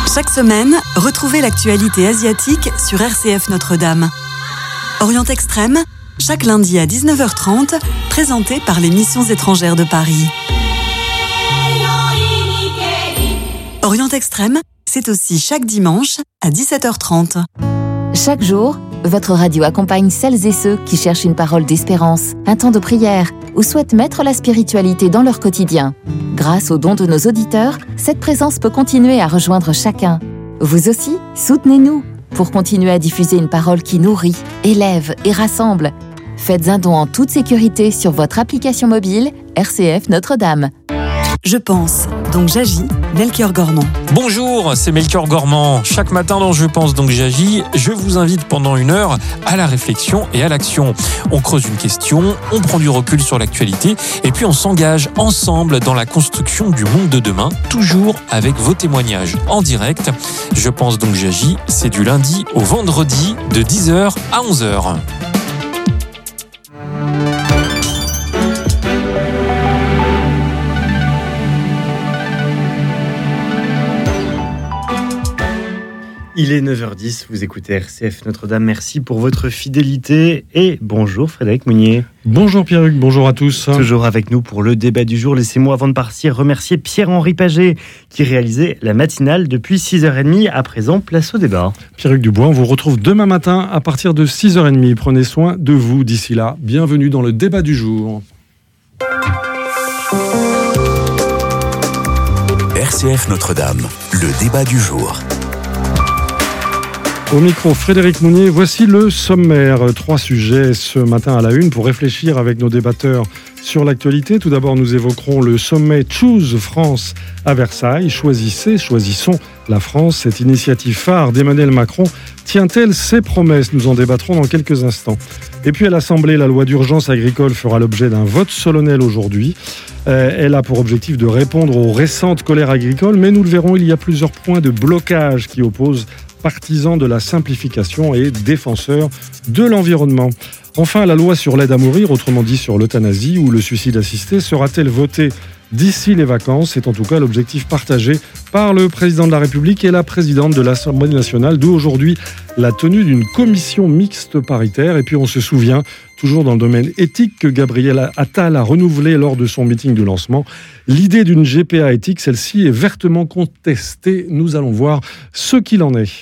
Chaque semaine, retrouvez l'actualité asiatique sur RCF Notre-Dame. Orient Extrême, chaque lundi à 19h30, présenté par les missions étrangères de Paris. Orient Extrême, c'est aussi chaque dimanche à 17h30. Chaque jour, votre radio accompagne celles et ceux qui cherchent une parole d'espérance, un temps de prière ou souhaitent mettre la spiritualité dans leur quotidien. Grâce aux dons de nos auditeurs, cette présence peut continuer à rejoindre chacun. Vous aussi, soutenez-nous pour continuer à diffuser une parole qui nourrit, élève et rassemble. Faites un don en toute sécurité sur votre application mobile RCF Notre-Dame. Je pense, donc j'agis, Melchior Gormand. Bonjour, c'est Melchior Gormand. Chaque matin dans Je pense, donc j'agis, je vous invite pendant 1 heure à la réflexion et à l'action. On creuse une question, on prend du recul sur l'actualité et puis on s'engage ensemble dans la construction du monde de demain, toujours avec vos témoignages en direct. Je pense, donc j'agis, c'est du lundi au vendredi de 10h à 11h. Il est 9h10, vous écoutez RCF Notre-Dame, merci pour votre fidélité et bonjour Frédéric Mounier. Bonjour Pierre-Hugues, bonjour à tous. Toujours avec nous pour le débat du jour, laissez-moi avant de partir remercier Pierre-Henri Paget qui réalisait la matinale depuis 6h30, à présent place au débat. Pierre-Hugues Dubois, on vous retrouve demain matin à partir de 6h30, prenez soin de vous d'ici là, bienvenue dans le débat du jour. RCF Notre-Dame, le débat du jour. Au micro, Frédéric Mounier, voici le sommaire. 3 sujets ce matin à la une pour réfléchir avec nos débatteurs sur l'actualité. Tout d'abord, nous évoquerons le sommet Choose France à Versailles. Choisissons la France. Cette initiative phare d'Emmanuel Macron tient-elle ses promesses ? Nous en débattrons dans quelques instants. Et puis à l'Assemblée, la loi d'urgence agricole fera l'objet d'un vote solennel aujourd'hui. Elle a pour objectif de répondre aux récentes colères agricoles, mais nous le verrons, il y a plusieurs points de blocage qui opposent partisans de la simplification et défenseurs de l'environnement. Enfin, la loi sur l'aide à mourir, autrement dit sur l'euthanasie ou le suicide assisté, sera-t-elle votée d'ici les vacances ? C'est en tout cas l'objectif partagé par le président de la République et la présidente de l'Assemblée nationale, d'où aujourd'hui la tenue d'une commission mixte paritaire. Et puis on se souvient, toujours dans le domaine éthique, que Gabriel Attal a renouvelé lors de son meeting de lancement l'idée d'une GPA éthique. Celle-ci est vertement contestée. Nous allons voir ce qu'il en est.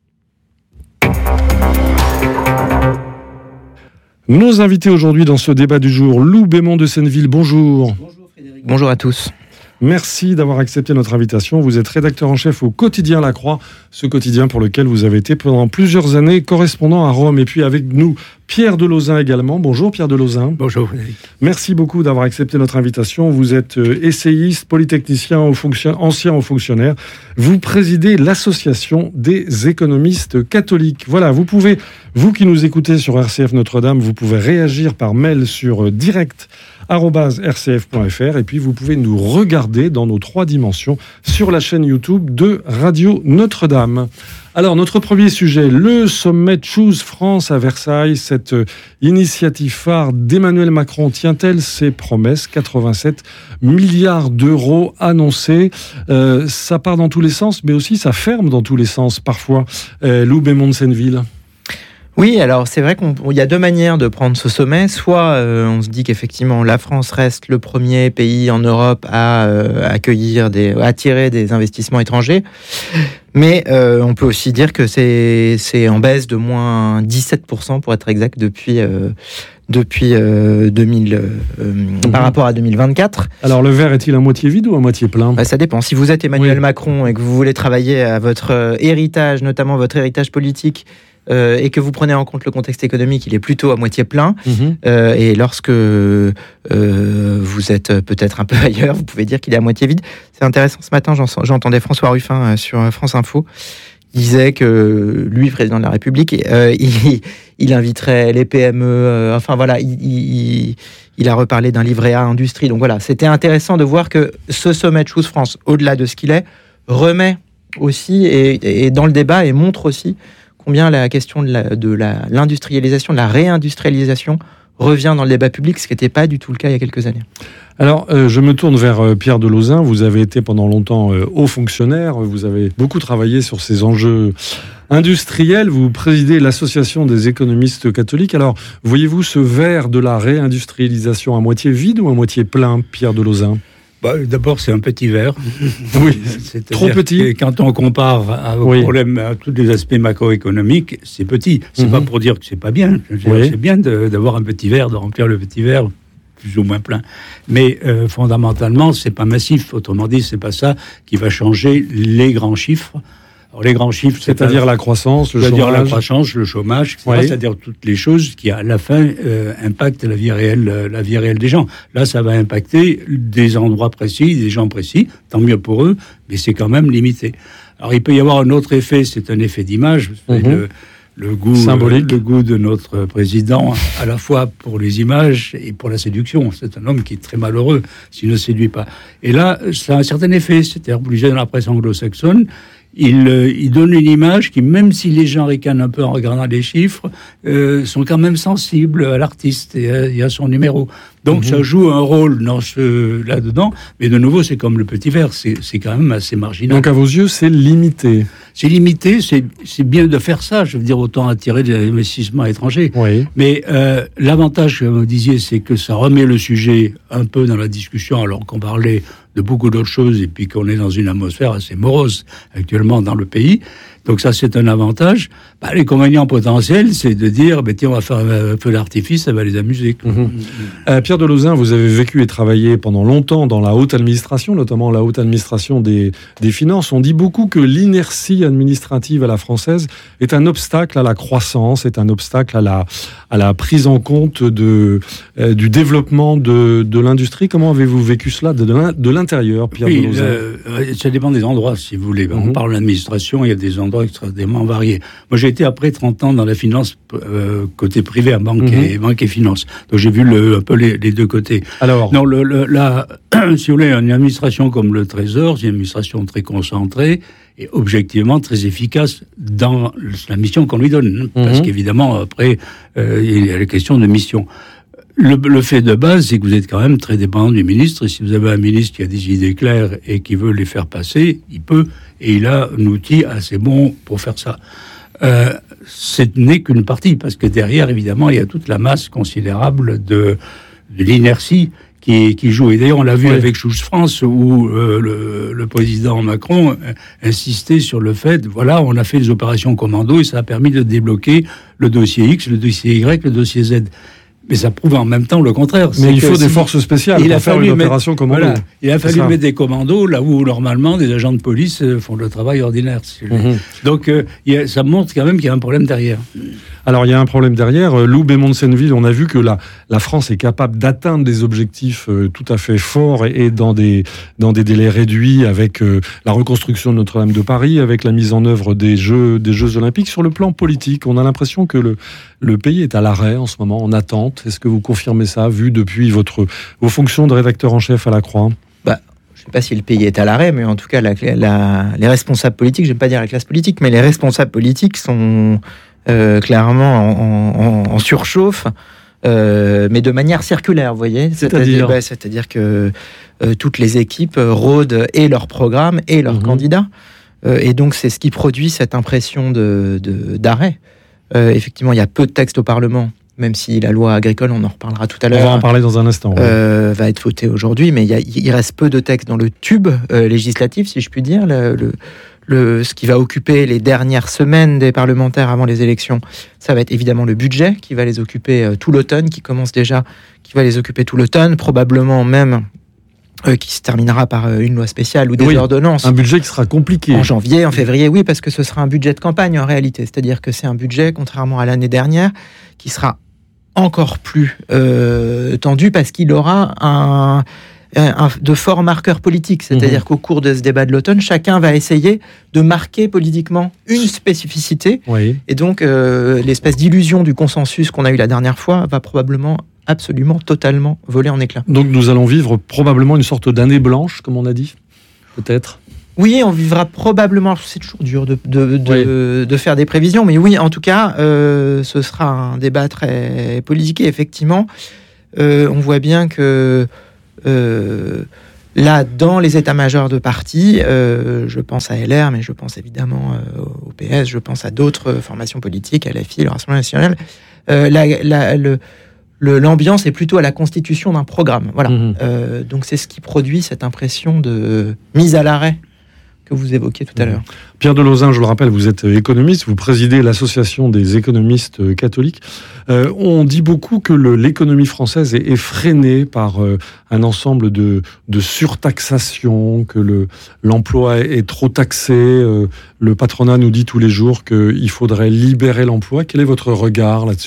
Nos invités aujourd'hui dans ce débat du jour, Lou Bémond de Senneville, bonjour. Bonjour Frédéric. Bonjour à tous. Merci d'avoir accepté notre invitation. Vous êtes rédacteur en chef au quotidien La Croix, ce quotidien pour lequel vous avez été pendant plusieurs années correspondant à Rome. Et puis avec nous, Pierre Delauzin également. Bonjour Pierre Delauzin. Bonjour Frédéric. Merci beaucoup d'avoir accepté notre invitation. Vous êtes essayiste, polytechnicien, ancien haut fonctionnaire. Vous présidez l'association des économistes catholiques. Voilà, vous pouvez, vous qui nous écoutez sur RCF Notre-Dame, vous pouvez réagir par mail sur direct@rcf.fr et puis vous pouvez nous regarder dans nos 3 dimensions sur la chaîne YouTube de Radio Notre-Dame. Alors, notre premier sujet, le sommet Choose France à Versailles. Cette initiative phare d'Emmanuel Macron tient-elle ses promesses ? 87 milliards d'euros annoncés. Ça part dans tous les sens, mais aussi ça ferme dans tous les sens parfois. Lou Bémond de Senneville. Oui, alors c'est vrai qu'il y a 2 manières de prendre ce sommet. Soit on se dit qu'effectivement la France reste le premier pays en Europe à attirer des investissements étrangers. Mais on peut aussi dire que c'est en baisse de moins 17% pour être exact depuis 2000 par rapport à 2024. Alors le verre est-il à moitié vide ou à moitié plein ? Ça dépend. Si vous êtes Emmanuel Macron et que vous voulez travailler à votre héritage, notamment votre héritage politique, et que vous prenez en compte le contexte économique, il est plutôt à moitié plein. Et lorsque vous êtes peut-être un peu ailleurs, vous pouvez dire qu'il est à moitié vide. C'est intéressant, ce matin, j'entendais François Ruffin sur France Info. Il disait que lui, président de la République, il inviterait les PME. Enfin voilà, il a reparlé d'un livret A industrie. Donc voilà, c'était intéressant de voir que ce sommet de Choose France, au-delà de ce qu'il est, remet aussi et dans le débat et montre aussi combien la question de l'industrialisation, de la réindustrialisation revient dans le débat public, ce qui n'était pas du tout le cas il y a quelques années. Alors, je me tourne vers Pierre Delozin. Vous avez été pendant longtemps haut fonctionnaire. Vous avez beaucoup travaillé sur ces enjeux industriels. Vous présidez l'Association des économistes catholiques. Alors, voyez-vous ce verre de la réindustrialisation à moitié vide ou à moitié plein, Pierre Delozin ? D'abord, c'est un petit verre. Oui, trop petit. Quand on compare au problème, à tous les aspects macroéconomiques, c'est petit. C'est pas pour dire que c'est pas bien. C'est bien d'avoir un petit verre, de remplir le petit verre plus ou moins plein. Mais fondamentalement, c'est pas massif. Autrement dit, c'est pas ça qui va changer les grands chiffres. Alors, les grands chiffres, c'est-à-dire la croissance, le chômage. C'est-à-dire la croissance, le chômage, etc. C'est-à-dire toutes les choses qui, à la fin, impactent la vie réelle des gens. Là, ça va impacter des endroits précis, des gens précis. Tant mieux pour eux, mais c'est quand même limité. Alors, il peut y avoir un autre effet, c'est un effet d'image. Le goût symbolique, le goût de notre président, à la fois pour les images et pour la séduction. C'est un homme qui est très malheureux s'il ne séduit pas. Et là, ça a un certain effet. C'est-à-dire, vous lisez dans la presse anglo-saxonne, il donne une image qui, même si les gens ricanent un peu en regardant les chiffres, sont quand même sensibles à l'artiste et à son numéro. Donc ça joue un rôle là-dedans, mais de nouveau, c'est comme le petit verre, c'est quand même assez marginal. Donc à vos yeux, c'est limité. C'est limité, c'est bien de faire ça, je veux dire, autant attirer des investissements étrangers. Oui. Mais l'avantage, comme vous disiez, c'est que ça remet le sujet un peu dans la discussion, alors qu'on parlait de beaucoup d'autres choses, et puis qu'on est dans une atmosphère assez morose actuellement dans le pays. Donc ça, c'est un avantage. L'inconvénient potentiel, c'est de dire, tiens, on va faire un feu d'artifice, ça va les amuser. Pierre Delozin, vous avez vécu et travaillé pendant longtemps dans la haute administration, notamment la haute administration des finances. On dit beaucoup que l'inertie administrative à la française est un obstacle à la croissance, est un obstacle à la prise en compte du développement de l'industrie. Comment avez-vous vécu cela de l'intérieur, Pierre Delozin ? Ça dépend des endroits, si vous voulez. On parle d'administration, il y a des endroits extrêmement variés. Moi, j'ai été après 30 ans dans la finance côté privé, à banque et finance. Donc, j'ai vu un peu les deux côtés. Alors, non, si vous voulez, une administration comme le Trésor, c'est une administration très concentrée et objectivement très efficace dans la mission qu'on lui donne. Parce qu'évidemment, après, il y a la question de mission. Le fait de base, c'est que vous êtes quand même très dépendant du ministre. Et si vous avez un ministre qui a des idées claires et qui veut les faire passer, il peut. Et il a un outil assez bon pour faire ça. Ce n'est qu'une partie, parce que derrière, évidemment, il y a toute la masse considérable de l'inertie qui joue. Et d'ailleurs, on l'a vu avec Choose France, où le président Macron insistait sur le fait, voilà, on a fait des opérations commando et ça a permis de débloquer le dossier X, le dossier Y, le dossier Z. Mais ça prouve en même temps le contraire. Mais il faut des forces spéciales pour faire une opération commando. Voilà, il a fallu mettre des commandos là où, normalement, des agents de police font le travail ordinaire. Donc, ça montre quand même qu'il y a un problème derrière. Alors, il y a un problème derrière. Lou Bémont-de-Senneville, on a vu que la France est capable d'atteindre des objectifs tout à fait forts et dans des délais réduits, avec la reconstruction de Notre-Dame de Paris, avec la mise en œuvre des Jeux Olympiques. Sur le plan politique, on a l'impression que le pays est à l'arrêt en ce moment, en attente. Est-ce que vous confirmez ça, vu depuis vos fonctions de rédacteur en chef à La Croix ? Je ne sais pas si le pays est à l'arrêt, mais en tout cas, les responsables politiques, je ne vais pas dire la classe politique, mais les responsables politiques sont clairement en surchauffe, mais de manière circulaire, vous voyez ? C'est-à-dire que toutes les équipes rôdent et leur programme et leurs candidats. Et donc, c'est ce qui produit cette impression d'arrêt. Effectivement, il y a peu de textes au Parlement, même si la loi agricole, on en reparlera tout à l'heure. On va en parler dans un instant. Va être votée aujourd'hui, mais il reste peu de textes dans le tube législatif, si je puis dire. Ce qui va occuper les dernières semaines des parlementaires avant les élections, ça va être évidemment le budget qui va les occuper tout l'automne, qui va les occuper tout l'automne, probablement même qui se terminera par une loi spéciale ou des ordonnances. Un budget qui sera compliqué. En janvier, en février, oui, parce que ce sera un budget de campagne en réalité. C'est-à-dire que c'est un budget, contrairement à l'année dernière, qui sera encore plus tendu parce qu'il aura de forts marqueurs politiques. C'est-à-dire qu'au cours de ce débat de l'automne, chacun va essayer de marquer politiquement une spécificité. Et donc, l'espèce d'illusion du consensus qu'on a eu la dernière fois va probablement absolument, totalement voler en éclats. Donc nous allons vivre probablement une sorte d'année blanche, comme on a dit, peut-être. Oui, on vivra probablement, c'est toujours dur de faire des prévisions, mais oui, en tout cas, ce sera un débat très politique et effectivement, on voit bien que là, dans les états-majors de partis, je pense à LR, mais je pense évidemment au PS, je pense à d'autres formations politiques, à LFI, le Rassemblement national. L'ambiance est plutôt à la constitution d'un programme. Voilà. Donc c'est ce qui produit cette impression de mise à l'arrêt que vous évoquiez tout à l'heure. Pierre Delozin, je le rappelle, vous êtes économiste, vous présidez l'association des économistes catholiques. On dit beaucoup que l'économie française est freinée par un ensemble de surtaxation, que l'emploi est trop taxé. Le patronat nous dit tous les jours qu'il faudrait libérer l'emploi. Quel est votre regard là-dessus ?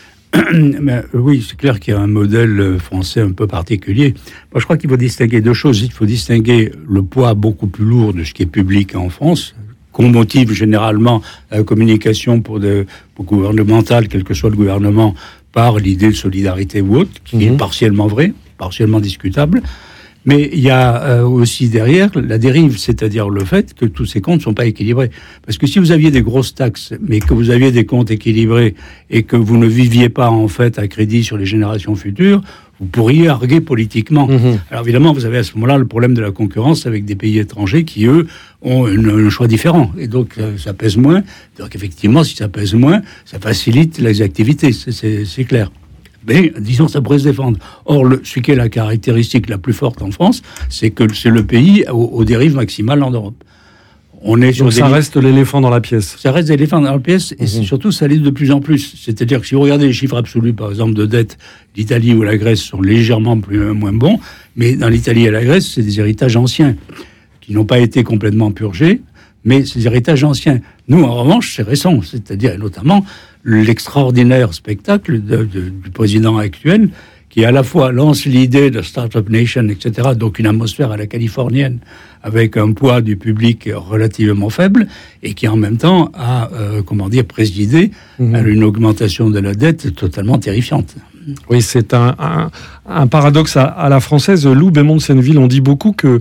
Oui, c'est clair qu'il y a un modèle français un peu particulier. Moi, je crois qu'il faut distinguer deux choses. Il faut distinguer le poids beaucoup plus lourd de ce qui est public en France, qu'on motive généralement la communication pour gouvernementale, quel que soit le gouvernement, par l'idée de solidarité ou autre, qui est partiellement vraie, partiellement discutable. Mais il y a aussi derrière la dérive, c'est-à-dire le fait que tous ces comptes ne sont pas équilibrés. Parce que si vous aviez des grosses taxes, mais que vous aviez des comptes équilibrés et que vous ne viviez pas en fait à crédit sur les générations futures, vous pourriez arguer politiquement. Alors évidemment, vous avez à ce moment-là le problème de la concurrence avec des pays étrangers qui, eux, ont un choix différent. Et donc, ça pèse moins. Donc effectivement, si ça pèse moins, ça facilite les activités, c'est clair. Mais, disons, ça pourrait se défendre. Or, ce qui est la caractéristique la plus forte en France, c'est que c'est le pays aux dérives maximales en Europe. On est sur ça reste l'éléphant dans la pièce. Ça reste l'éléphant dans la pièce, et surtout, ça l'est de plus en plus. C'est-à-dire que si vous regardez les chiffres absolus, par exemple, de dette, l'Italie ou la Grèce sont légèrement moins bons, mais dans l'Italie et la Grèce, c'est des héritages anciens, qui n'ont pas été complètement purgés, mais c'est des héritages anciens. Nous, en revanche, c'est récent, c'est-à-dire notamment l'extraordinaire spectacle du président actuel, qui à la fois lance l'idée de Startup Nation, etc., donc une atmosphère à la californienne, avec un poids du public relativement faible, et qui en même temps a, présidé à une augmentation de la dette totalement terrifiante. Oui, c'est un paradoxe à la française. Lou Bémond de Senneville, on dit beaucoup que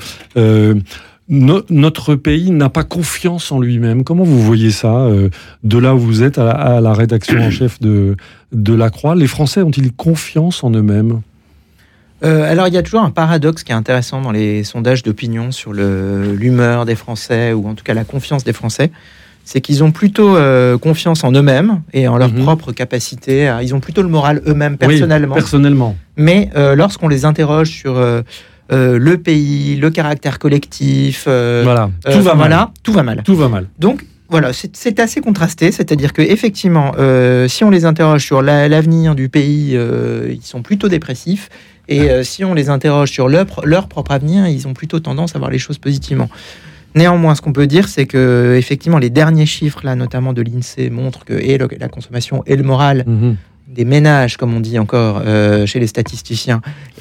notre pays n'a pas confiance en lui-même. Comment vous voyez ça, de là où vous êtes à la rédaction en chef de La Croix? Les Français ont-ils confiance en eux-mêmes? Alors, il y a toujours un paradoxe qui est intéressant dans les sondages d'opinion sur l'humeur des Français, ou en tout cas la confiance des Français. C'est qu'ils ont plutôt confiance en eux-mêmes et en leur propre capacité. Ils ont plutôt le moral eux-mêmes, personnellement. Oui, personnellement. Mais lorsqu'on les interroge sur le pays, le caractère collectif, tout va mal. Tout va mal. Donc, voilà, c'est assez contrasté. C'est-à-dire qu'effectivement, si on les interroge sur l'avenir du pays, ils sont plutôt dépressifs. Et si on les interroge sur leur propre avenir, ils ont plutôt tendance à voir les choses positivement. Néanmoins, ce qu'on peut dire, c'est que effectivement, les derniers chiffres, là, notamment de l'INSEE, montrent que la consommation et le moral des ménages, comme on dit encore chez les statisticiens,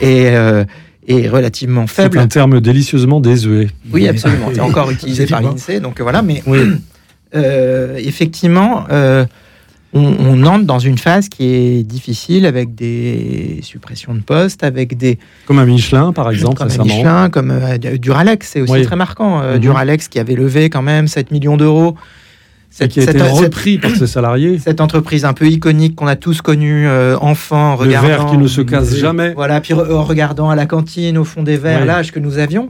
est relativement faible. C'est un terme délicieusement désuet. Oui, absolument. C'est encore utilisé par l'INSEE, donc voilà. Mais effectivement, on entre dans une phase qui est difficile, avec des suppressions de postes, avec des... Comme à Michelin, par exemple, récemment. Comme Michelin, comme Duralex, c'est aussi très marquant. Duralex qui avait levé quand même 7 millions d'euros. Qui a été repris par ses salariés. Cette entreprise un peu iconique qu'on a tous connue, enfants, regardant... Le verre qui ne se casse jamais. Voilà, puis en regardant à la cantine, au fond des verres, l'âge que nous avions,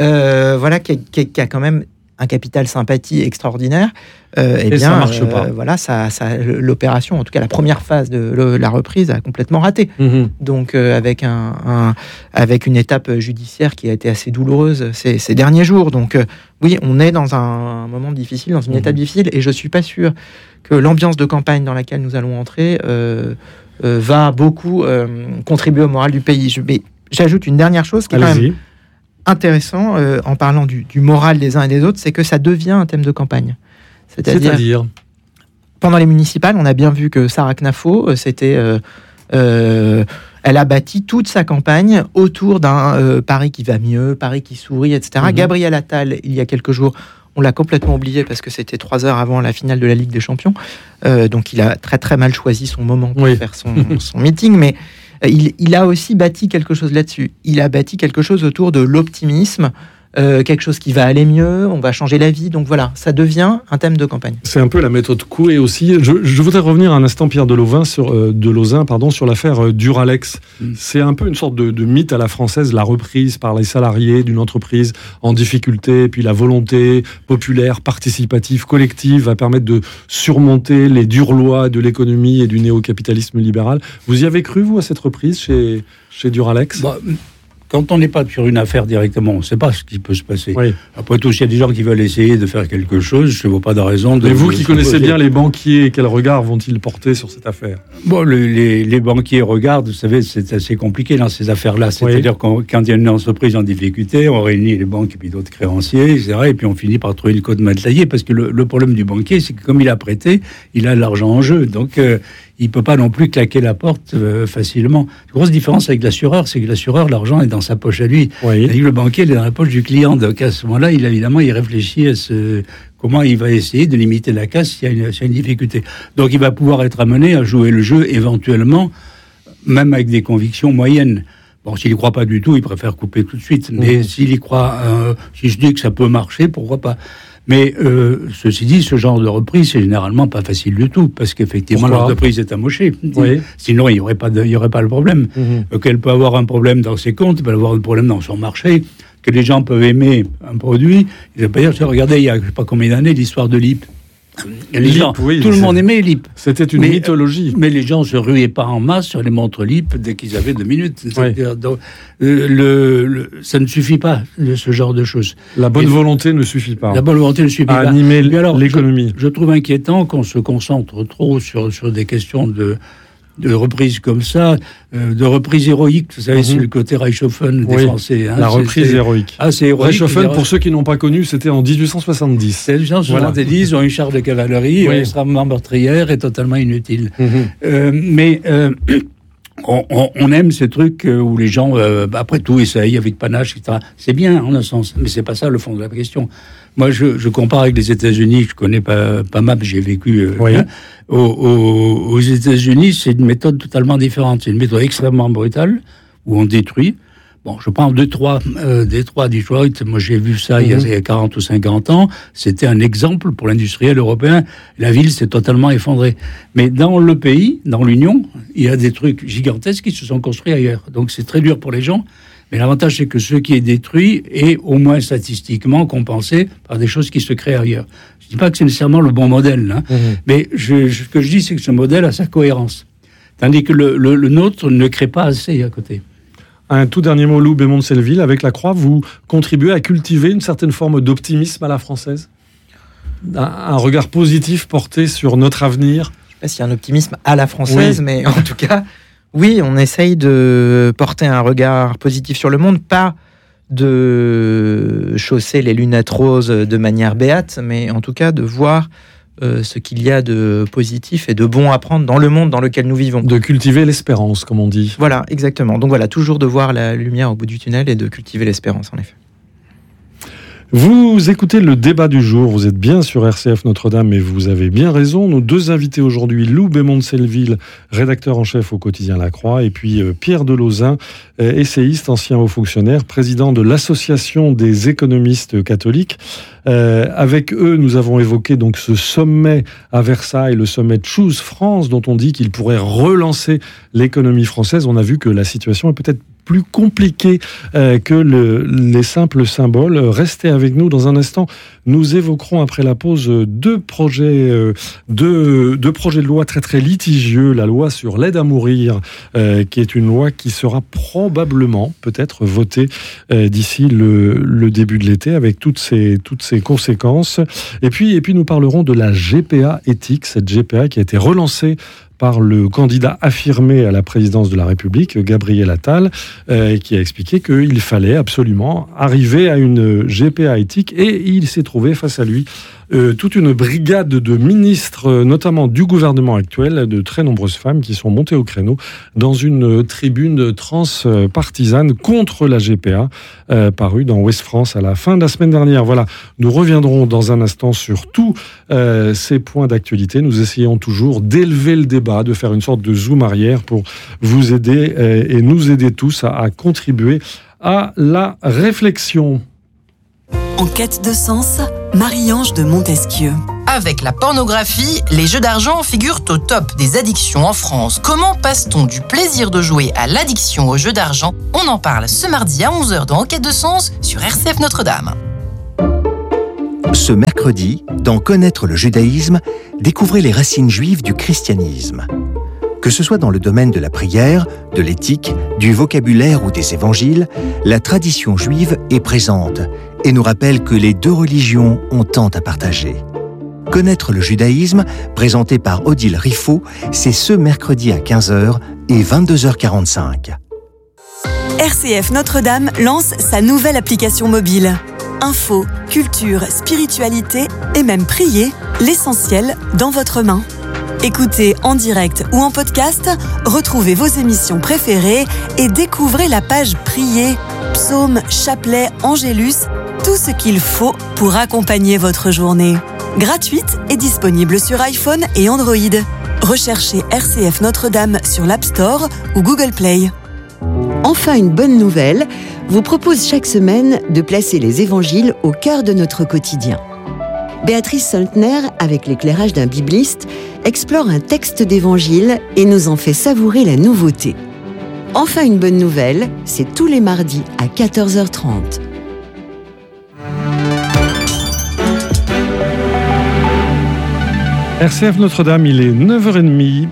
qui a quand même un capital sympathie extraordinaire. Et ça marche pas. L'opération, en tout cas la première phase de la reprise, a complètement raté. Donc avec une étape judiciaire qui a été assez douloureuse ces derniers jours. Donc oui, on est dans un moment difficile, dans une étape difficile, et je suis pas sûr que l'ambiance de campagne dans laquelle nous allons entrer va beaucoup contribuer au moral du pays. Mais j'ajoute une dernière chose qui est quand même intéressant en parlant du moral des uns et des autres, c'est que ça devient un thème de campagne. C'est-à-dire pendant les municipales, on a bien vu que Sarah Knafo, elle a bâti toute sa campagne autour d'un Paris qui va mieux, Paris qui sourit, etc. Gabriel Attal, il y a quelques jours, on l'a complètement oublié parce que c'était 3 heures avant la finale de la Ligue des Champions. Donc il a très très mal choisi son moment pour faire son meeting, mais il a aussi bâti quelque chose là-dessus. Il a bâti quelque chose autour de l'optimisme, quelque chose qui va aller mieux, on va changer la vie. Donc voilà, ça devient un thème de campagne. C'est un peu la méthode Coué aussi. Je voudrais revenir un instant, Pierre de Lauzin, sur l'affaire Duralex. C'est un peu une sorte de mythe à la française, la reprise par les salariés d'une entreprise en difficulté, puis la volonté populaire, participative, collective va permettre de surmonter les dures lois de l'économie et du néo-capitalisme libéral. Vous y avez cru, vous, à cette reprise chez Duralex ? Quand on n'est pas sur une affaire directement, on ne sait pas ce qui peut se passer. Oui. Après tout, s'il y a des gens qui veulent essayer de faire quelque chose, je ne vois pas de raison de... Mais vous qui connaissez bien les banquiers, quel regard vont-ils porter sur cette affaire ? Bon, les banquiers regardent, vous savez, c'est assez compliqué dans ces affaires-là. C'est-à-dire quand il y a une entreprise en difficulté, on réunit les banques et puis d'autres créanciers, etc. Et puis on finit par trouver une côte matelaillée, parce que le problème du banquier, c'est que comme il a prêté, il a de l'argent en jeu. Donc... il ne peut pas non plus claquer la porte facilement. La grosse différence avec l'assureur, c'est que l'assureur, l'argent est dans sa poche à lui. Oui. Et le banquier, il est dans la poche du client. Donc à ce moment-là, il réfléchit à comment il va essayer de limiter la casse s'il y a une difficulté. Donc il va pouvoir être amené à jouer le jeu éventuellement, même avec des convictions moyennes. Bon, s'il n'y croit pas du tout, il préfère couper tout de suite. Mais s'il y croit, si je dis que ça peut marcher, pourquoi pas ? Mais ceci dit, ce genre de reprise, c'est généralement pas facile du tout, parce qu'effectivement, l'entreprise est amochée. Oui. Sinon, il n'y aurait pas le problème. Qu'elle peut avoir un problème dans ses comptes, elle peut avoir un problème dans son marché, que les gens peuvent aimer un produit. Ils peuvent pas dire, regardez, il y a je ne sais pas combien d'années, l'histoire de LIP. Tout le monde aimait LIP. C'était une mythologie. Mais les gens ne se ruaient pas en masse sur les montres LIP dès qu'ils avaient 2 minutes. Oui. Donc, ça ne suffit pas, ce genre de choses. La bonne volonté ne suffit pas. La bonne volonté ne suffit pas. À animer l'économie. Je trouve inquiétant qu'on se concentre trop sur des questions de reprise comme ça, de reprise héroïque. Vous savez, c'est le côté Reichshoffen des Français. La reprise héroïque. Ah, c'est héroïque. Reichshoffen, pour ceux qui n'ont pas connu, c'était en 1870. C'est 1870, ils ont une char de cavalerie extrêmement meurtrière et totalement inutile. Mais on aime ces trucs où les gens, après tout, essayent avec panache, etc. C'est bien, en un sens, mais c'est pas ça le fond de la question. Moi, je compare avec les États-Unis, je connais pas mal, j'ai vécu. Aux États-Unis, c'est une méthode totalement différente. C'est une méthode extrêmement brutale, où on détruit. Bon, je prends Détroit, Detroit. Moi, j'ai vu ça il y a 40 ou 50 ans. C'était un exemple pour l'industriel européen. La ville s'est totalement effondrée. Mais dans le pays, dans l'Union, il y a des trucs gigantesques qui se sont construits ailleurs. Donc, c'est très dur pour les gens. Mais l'avantage, c'est que ce qui est détruit est au moins statistiquement compensé par des choses qui se créent ailleurs. Je ne dis pas que c'est nécessairement le bon modèle, hein, mais ce que je dis, c'est que ce modèle a sa cohérence. Tandis que le nôtre ne crée pas assez à côté. Un tout dernier mot, Lou Bémont-de-Selleville. Avec la Croix, vous contribuez à cultiver une certaine forme d'optimisme à la française ? Un regard positif porté sur notre avenir ? Je ne sais pas s'il y a un optimisme à la française, mais en tout cas... Oui, on essaye de porter un regard positif sur le monde, pas de chausser les lunettes roses de manière béate, mais en tout cas de voir ce qu'il y a de positif et de bon à prendre dans le monde dans lequel nous vivons. De cultiver l'espérance, comme on dit. Voilà, exactement. Donc voilà, toujours de voir la lumière au bout du tunnel et de cultiver l'espérance, en effet. Vous écoutez le débat du jour, vous êtes bien sur RCF Notre-Dame et vous avez bien raison. Nos deux invités aujourd'hui, Lou Bémont-de-Selleville, rédacteur en chef au quotidien La Croix, et puis Pierre de Lauzin, essayiste, ancien haut fonctionnaire, président de l'Association des économistes catholiques. Avec eux, nous avons évoqué donc ce sommet à Versailles, le sommet Choose France, dont on dit qu'il pourrait relancer l'économie française. On a vu que la situation est peut-être plus compliqué que les simples symboles. Restez avec nous dans un instant. Nous évoquerons après la pause deux projets de loi très très litigieux. La loi sur l'aide à mourir, qui est une loi qui sera probablement peut-être votée d'ici le début de l'été, avec toutes ses conséquences. Et puis nous parlerons de la GPA éthique, cette GPA qui a été relancée par le candidat affirmé à la présidence de la République, Gabriel Attal, qui a expliqué qu'il fallait absolument arriver à une GPA éthique, et il s'est trouvé face à lui toute une brigade de ministres, notamment du gouvernement actuel, de très nombreuses femmes qui sont montées au créneau dans une tribune transpartisane contre la GPA, parue dans Ouest France à la fin de la semaine dernière. Voilà, nous reviendrons dans un instant sur tous ces points d'actualité. Nous essayons toujours d'élever le débat, de faire une sorte de zoom arrière pour vous aider et nous aider tous à contribuer à la réflexion. En quête de sens, Marie-Ange de Montesquieu. Avec la pornographie, les jeux d'argent figurent au top des addictions en France. Comment passe-t-on du plaisir de jouer à l'addiction aux jeux d'argent ? On en parle ce mardi à 11h dans Enquête de sens sur RCF Notre-Dame. Ce mercredi, dans Connaître le judaïsme, découvrez les racines juives du christianisme. Que ce soit dans le domaine de la prière, de l'éthique, du vocabulaire ou des évangiles, la tradition juive est présente et nous rappelle que les deux religions ont tant à partager. Connaître le judaïsme, présenté par Odile Riffaut, c'est ce mercredi à 15h et 22h45. RCF Notre-Dame lance sa nouvelle application mobile. Info, culture, spiritualité et même prier, l'essentiel dans votre main. Écoutez en direct ou en podcast, retrouvez vos émissions préférées et découvrez la page Prier, psaumes, chapelets, angélus, tout ce qu'il faut pour accompagner votre journée. Gratuite et disponible sur iPhone et Android. Recherchez RCF Notre-Dame sur l'App Store ou Google Play. Enfin, une bonne nouvelle vous propose chaque semaine de placer les évangiles au cœur de notre quotidien. Béatrice Soltner, avec l'éclairage d'un bibliste, explore un texte d'évangile et nous en fait savourer la nouveauté. Enfin, une bonne nouvelle, c'est tous les mardis à 14h30. RCF Notre-Dame, il est 9h30.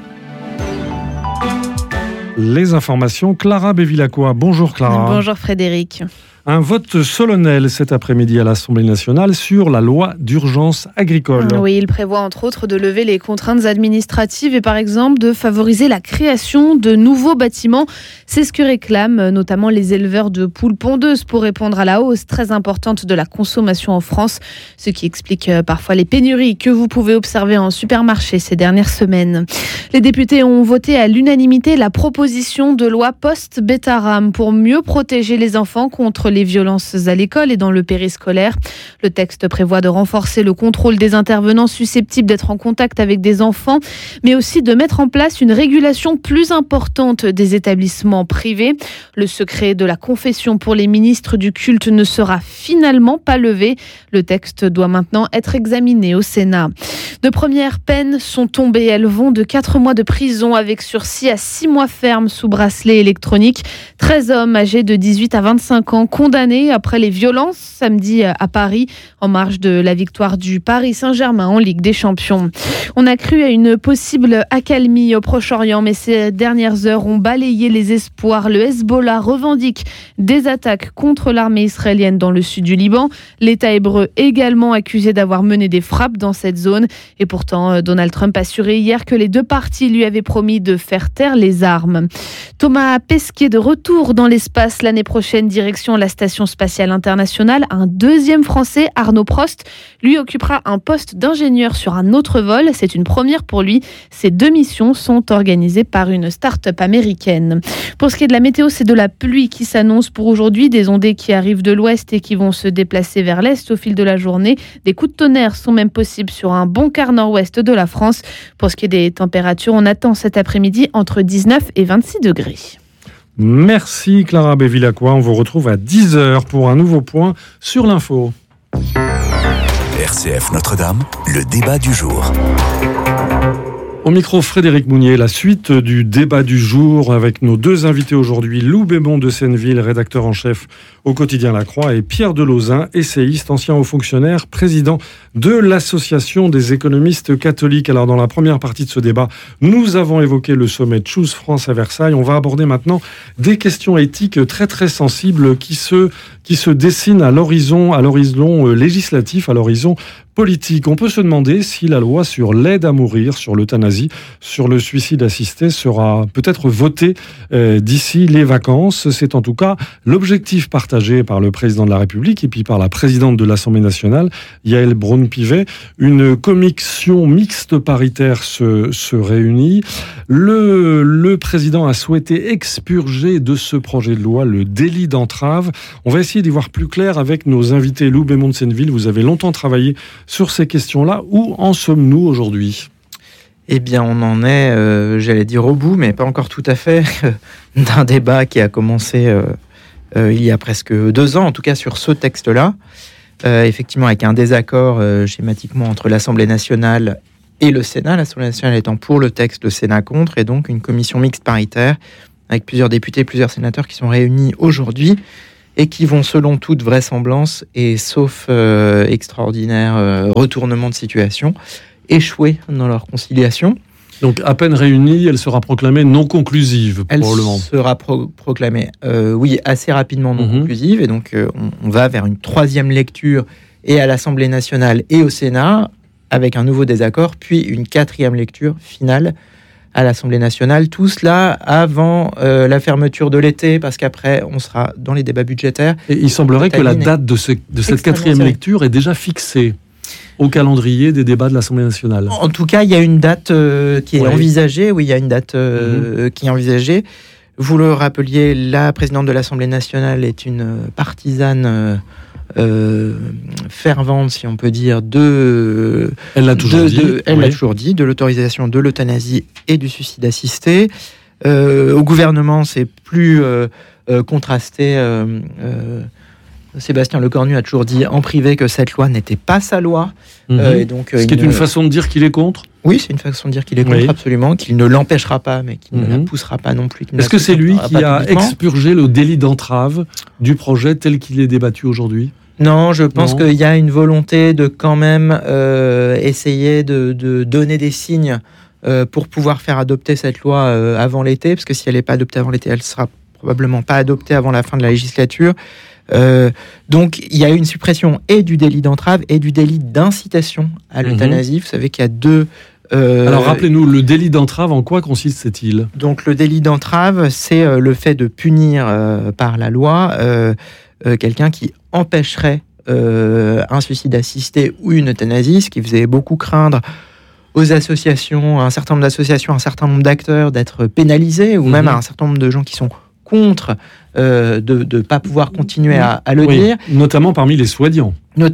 Les informations, Clara Bevilacqua. Bonjour Clara. Bonjour Frédéric. Un vote solennel cet après-midi à l'Assemblée nationale sur la loi d'urgence agricole. Oui, il prévoit entre autres de lever les contraintes administratives et par exemple de favoriser la création de nouveaux bâtiments. C'est ce que réclament notamment les éleveurs de poules pondeuses pour répondre à la hausse très importante de la consommation en France, ce qui explique parfois les pénuries que vous pouvez observer en supermarché ces dernières semaines. Les députés ont voté à l'unanimité la proposition de loi post-Betaram pour mieux protéger les enfants contre les violences à l'école et dans le périscolaire. Le texte prévoit de renforcer le contrôle des intervenants susceptibles d'être en contact avec des enfants, mais aussi de mettre en place une régulation plus importante des établissements privés. Le secret de la confession pour les ministres du culte ne sera finalement pas levé. Le texte doit maintenant être examiné au Sénat. De premières peines sont tombées. Elles vont de 4 mois de prison avec sursis à 6 mois ferme sous bracelet électronique. 13 hommes âgés de 18 à 25 ans condamnés après les violences samedi à Paris en marge de la victoire du Paris Saint-Germain en Ligue des Champions. On a cru à une possible accalmie au Proche-Orient, mais ces dernières heures ont balayé les espoirs. Le Hezbollah revendique des attaques contre l'armée israélienne dans le sud du Liban. L'État hébreu également accusé d'avoir mené des frappes dans cette zone. Et pourtant, Donald Trump a assuré hier que les deux parties lui avaient promis de faire taire les armes. Thomas Pesquet de retour dans l'espace l'année prochaine, direction la Station spatiale internationale. Un deuxième Français, Arnaud Prost, lui occupera un poste d'ingénieur sur un autre vol. C'est une première pour lui. Ces 2 missions sont organisées par une start-up américaine. Pour ce qui est de la météo, c'est de la pluie qui s'annonce pour aujourd'hui. Des ondées qui arrivent de l'ouest et qui vont se déplacer vers l'est au fil de la journée. Des coups de tonnerre sont même possibles sur un bon quart nord-ouest de la France. Pour ce qui est des températures, on attend cet après-midi entre 19 et 26 degrés. Merci Clara Bevilacqua. On vous retrouve à 10h pour un nouveau point sur l'info. RCF Notre-Dame, le débat du jour. Au micro, Frédéric Mounier, la suite du débat du jour avec nos 2 invités aujourd'hui, Lou Bémon de Senneville, rédacteur en chef au quotidien La Croix, et Pierre Delauzin, essayiste, ancien haut fonctionnaire, président de l'Association des économistes catholiques. Alors dans la première partie de ce débat, nous avons évoqué le sommet Choose France à Versailles. On va aborder maintenant des questions éthiques très très sensibles qui se dessinent à l'horizon législatif, à l'horizon politique. On peut se demander si la loi sur l'aide à mourir, sur l'euthanasie, sur le suicide assisté sera peut-être votée d'ici les vacances. C'est en tout cas l'objectif partagé par le président de la République et puis par la présidente de l'Assemblée nationale, Yaël Braun-Pivet. Une commission mixte paritaire se réunit. Le président a souhaité expurger de ce projet de loi le délit d'entrave. On va essayer d'y voir plus clair avec nos invités. Lou Bémon de Senneville, vous avez longtemps travaillé sur ces questions-là. Où en sommes-nous aujourd'hui ? Eh bien, on en est, j'allais dire au bout, mais pas encore tout à fait, d'un débat qui a commencé il y a presque 2 ans, en tout cas sur ce texte-là. effectivement avec un désaccord schématiquement entre l'Assemblée nationale et le Sénat, l'Assemblée nationale étant pour le texte, le Sénat contre, et donc une commission mixte paritaire avec plusieurs députés, plusieurs sénateurs qui sont réunis aujourd'hui et qui vont, selon toute vraisemblance, et sauf extraordinaire retournement de situation, échouer dans leur conciliation. Donc, à peine réunie, elle sera proclamée non conclusive, probablement. Elle sera proclamée, oui, assez rapidement non conclusive, et donc on va vers une troisième lecture, et à l'Assemblée nationale et au Sénat, avec un nouveau désaccord, puis une quatrième lecture finale à l'Assemblée nationale. Tout cela avant la fermeture de l'été, parce qu'après, on sera dans les débats budgétaires. Et il semblerait que la date de cette quatrième lecture est déjà fixée au calendrier des débats de l'Assemblée nationale. En tout cas, il y a une date qui est envisagée. Oui, il y a une date qui est envisagée. Vous le rappeliez, la présidente de l'Assemblée nationale est une partisane fervente, si on peut dire, elle l'a toujours dit, de l'autorisation de l'euthanasie et du suicide assisté. Au gouvernement, c'est plus contrasté. Sébastien Lecornu a toujours dit en privé que cette loi n'était pas sa loi. Et donc, ce qui est une façon de dire qu'il est contre ? Oui, c'est une façon de dire qu'il est contre, absolument, qu'il ne l'empêchera pas, mais qu'il ne la poussera pas non plus. Est-ce que c'est lui qui a expurgé le délit d'entrave du projet tel qu'il est débattu aujourd'hui ? Non, je pense qu'il y a une volonté de quand même essayer de donner des signes pour pouvoir faire adopter cette loi avant l'été, parce que si elle n'est pas adoptée avant l'été, elle ne sera probablement pas adoptée avant la fin de la législature. Donc il y a eu une suppression et du délit d'entrave et du délit d'incitation à l'euthanasie. Vous savez qu'il y a deux... Alors rappelez-nous, le délit d'entrave, en quoi consiste-t-il ? Donc le délit d'entrave, c'est le fait de punir par la loi quelqu'un qui empêcherait un suicide assisté ou une euthanasie, ce qui faisait beaucoup craindre aux associations, à un certain nombre d'associations, à un certain nombre d'acteurs d'être pénalisés, ou même à un certain nombre de gens qui sont contre de ne pas pouvoir continuer à le dire. Notamment parmi les soignants.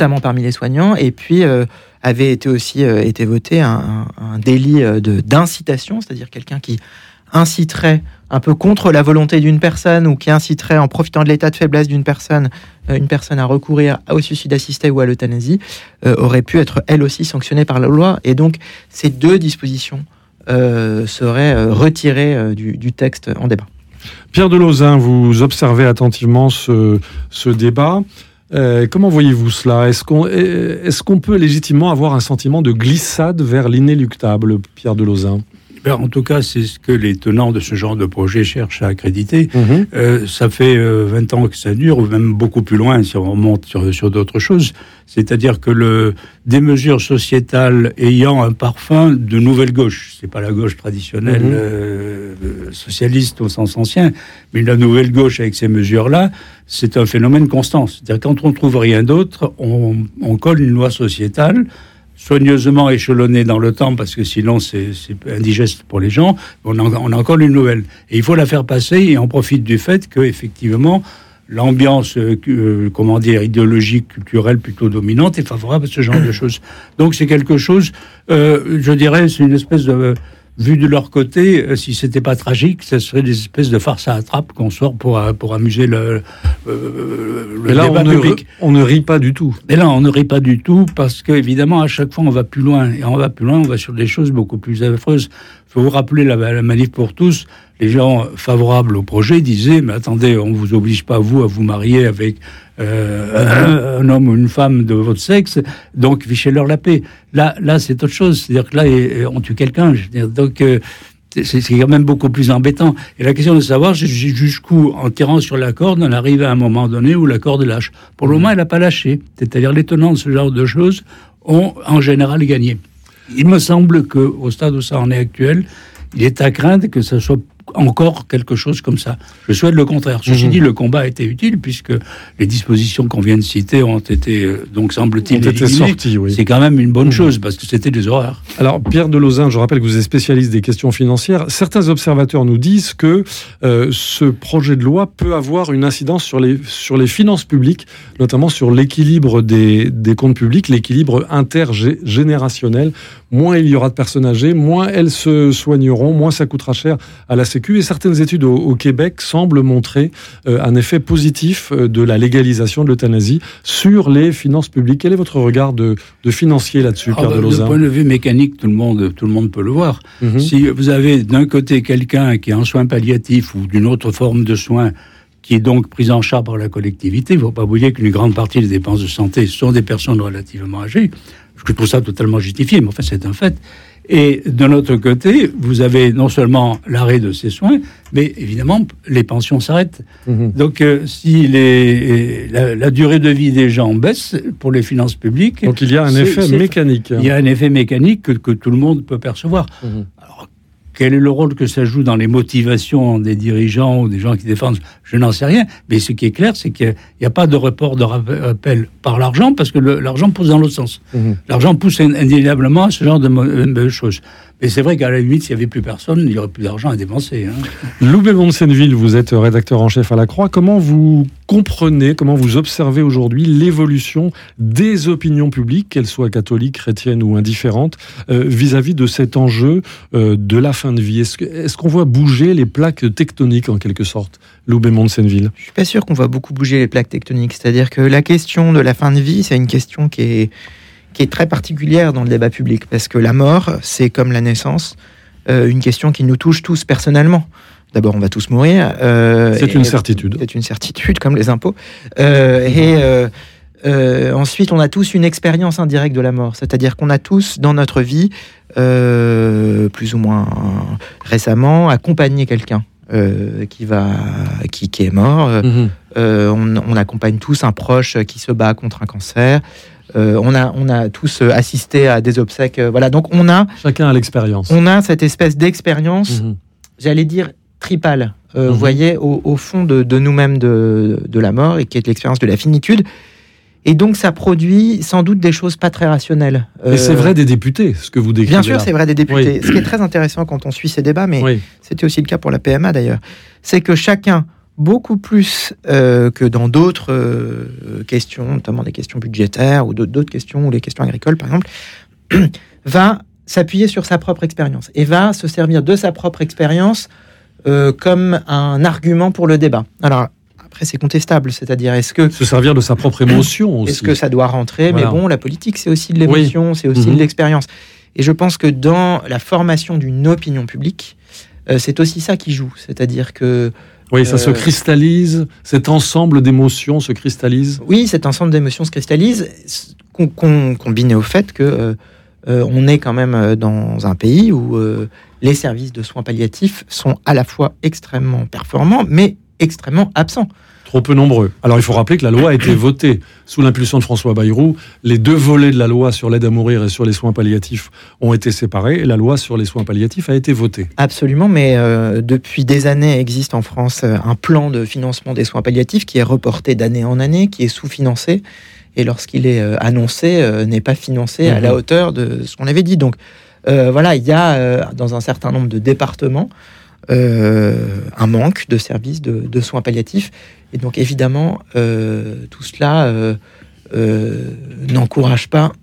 Et puis avait été aussi été voté un délit d'incitation, c'est-à-dire quelqu'un qui inciterait un peu contre la volonté d'une personne ou qui inciterait, en profitant de l'état de faiblesse d'une personne, une personne à recourir au suicide assisté ou à l'euthanasie, aurait pu être elle aussi sanctionnée par la loi. Et donc ces deux dispositions seraient retirées du texte en débat. Pierre Delauzin, vous observez attentivement ce débat. Comment voyez-vous cela ? Est-ce qu'on peut légitimement avoir un sentiment de glissade vers l'inéluctable, Pierre Delauzin ? En tout cas, c'est ce que les tenants de ce genre de projet cherchent à accréditer. Ça fait 20 ans que ça dure, ou même beaucoup plus loin si on remonte sur d'autres choses. C'est-à-dire que des mesures sociétales ayant un parfum de nouvelle gauche, c'est pas la gauche traditionnelle socialiste au sens ancien, mais la nouvelle gauche avec ces mesures-là, c'est un phénomène constant. C'est-à-dire quand on trouve rien d'autre, on colle une loi sociétale soigneusement échelonnée dans le temps, parce que sinon c'est indigeste pour les gens, on a encore une nouvelle. Et il faut la faire passer, et on profite du fait que effectivement l'ambiance, idéologique, culturelle plutôt dominante est favorable à ce genre de choses. Donc c'est quelque chose, je dirais, c'est une espèce de... Vu de leur côté, si c'était pas tragique, ça serait des espèces de farces à attrape qu'on sort pour amuser le débat public. On ne rit pas du tout. Mais là, on ne rit pas du tout parce que évidemment, à chaque fois, on va plus loin. Et on va sur des choses beaucoup plus affreuses. Il faut vous rappeler la manif pour tous. Les gens favorables au projet disaient « Mais attendez, on vous oblige pas, vous, à vous marier avec un homme ou une femme de votre sexe, donc fichez-leur la paix. » Là, c'est autre chose. C'est-à-dire que là, on tue quelqu'un. Je veux dire, donc, c'est quand même beaucoup plus embêtant. Et la question de savoir jusqu'où, en tirant sur la corde, on arrive à un moment donné où la corde lâche. Pour le moment, elle n'a pas lâché. C'est-à-dire les tenants de ce genre de choses ont en général gagné. Il me semble qu'au stade où ça en est actuel, il est à craindre que ce soit encore quelque chose comme ça. Je souhaite le contraire. Ceci dit, le combat a été utile puisque les dispositions qu'on vient de citer ont été, donc semble-t-il, sorties. Oui. C'est quand même une bonne chose parce que c'était des horreurs. Alors, Pierre Delauzin, je rappelle que vous êtes spécialiste des questions financières. Certains observateurs nous disent que ce projet de loi peut avoir une incidence sur les finances publiques, notamment sur l'équilibre des comptes publics, l'équilibre intergénérationnel. Moins il y aura de personnes âgées, moins elles se soigneront, moins ça coûtera cher à la sécurité Sécu, et certaines études au Québec semblent montrer un effet positif de la légalisation de l'euthanasie sur les finances publiques. Quel est votre regard de financier là-dessus, Pierre Delozin ? Du point de vue mécanique, tout le monde peut le voir. Si vous avez d'un côté quelqu'un qui est en soins palliatifs ou d'une autre forme de soins qui est donc prise en charge par la collectivité, il ne faut pas oublier qu'une grande partie des dépenses de santé sont des personnes relativement âgées. Je trouve ça totalement justifié, mais enfin c'est un fait. Et de l'autre côté, vous avez non seulement l'arrêt de ces soins, mais évidemment, les pensions s'arrêtent. Donc, si la durée de vie des gens baisse pour les finances publiques... Donc, il y a un effet mécanique. Il y a un effet mécanique que tout le monde peut percevoir. Alors, quel est le rôle que ça joue dans les motivations des dirigeants ou des gens qui défendent ? Je n'en sais rien. Mais ce qui est clair, c'est qu'il n'y a pas de report de rappel par l'argent, parce que l'argent pousse dans l'autre sens. L'argent pousse indéniablement à ce genre de choses. Mais c'est vrai qu'à la limite, s'il n'y avait plus personne, il n'y aurait plus d'argent à dépenser. Loubet Monsenneville, vous êtes rédacteur en chef à La Croix. Comment vous comprenez, comment vous observez aujourd'hui l'évolution des opinions publiques, qu'elles soient catholiques, chrétiennes ou indifférentes, vis-à-vis de cet enjeu de la fin de vie ? Est-ce qu'on voit bouger les plaques tectoniques, en quelque sorte, Loubet Monsenneville ? Je ne suis pas sûr qu'on voit beaucoup bouger les plaques tectoniques. C'est-à-dire que la question de la fin de vie, c'est une question qui est très particulière dans le débat public, parce que la mort, c'est comme la naissance, une question qui nous touche tous personnellement. D'abord, on va tous mourir. C'est une certitude. C'est une certitude, comme les impôts. Ensuite, on a tous une expérience indirecte de la mort, c'est-à-dire qu'on a tous, dans notre vie, plus ou moins récemment, accompagné quelqu'un qui est mort. On accompagne tous un proche qui se bat contre un cancer. On a tous assisté à des obsèques. Voilà, donc chacun a l'expérience. On a cette espèce d'expérience, j'allais dire tripale. Vous voyez, au fond de nous-mêmes de la mort, et qui est l'expérience de la finitude. Et donc, ça produit sans doute des choses pas très rationnelles. Et c'est vrai des députés, ce que vous décrivez. Bien sûr, là. c'est vrai des députés. Ce qui est très intéressant quand on suit ces débats, mais c'était aussi le cas pour la PMA d'ailleurs, c'est que chacun, beaucoup plus que dans d'autres questions, notamment des questions budgétaires ou d'autres questions, ou les questions agricoles par exemple, va s'appuyer sur sa propre expérience et va se servir de sa propre expérience comme un argument pour le débat. Alors, après, c'est contestable, c'est-à-dire est-ce que... Se servir de sa propre émotion aussi. Est-ce que ça doit rentrer ? Voilà. Mais bon, la politique, c'est aussi de l'émotion, c'est aussi de l'expérience. Et je pense que dans la formation d'une opinion publique, c'est aussi ça qui joue. C'est-à-dire que... Oui, ça se cristallise, cet ensemble d'émotions se cristallise. Oui, cet ensemble d'émotions se cristallise, combiné au fait que on est quand même dans un pays où les services de soins palliatifs sont à la fois extrêmement performants, mais extrêmement absents. Trop peu nombreux. Alors il faut rappeler que la loi a été votée sous l'impulsion de François Bayrou. Les deux volets de la loi sur l'aide à mourir et sur les soins palliatifs ont été séparés, et la loi sur les soins palliatifs a été votée. Absolument, mais depuis des années existe en France un plan de financement des soins palliatifs qui est reporté d'année en année, qui est sous-financé, et lorsqu'il est annoncé, n'est pas financé à la hauteur de ce qu'on avait dit. Donc voilà, il y a dans un certain nombre de départements un manque de services de soins palliatifs, et donc évidemment tout cela n'encourage pas